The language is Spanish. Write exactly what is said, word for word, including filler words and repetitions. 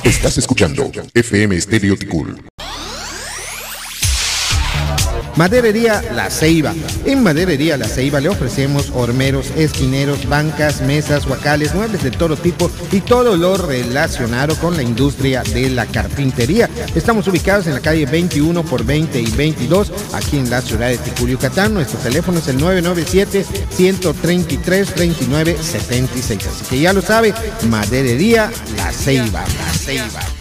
Estás escuchando F M Estéreo Ticul. Maderería La Ceiba. En Maderería La Ceiba le ofrecemos hormeros, esquineros, bancas, mesas, huacales, muebles de todo tipo y todo lo relacionado con la industria de la carpintería. Estamos ubicados en la calle veintiuno por veinte y veintidós, aquí en la ciudad de Ticul, Yucatán. Nuestro teléfono es el nueve nueve siete, uno tres tres, dos nueve siete seis. Así que ya lo sabe, Maderería La Ceiba. La Ceiba.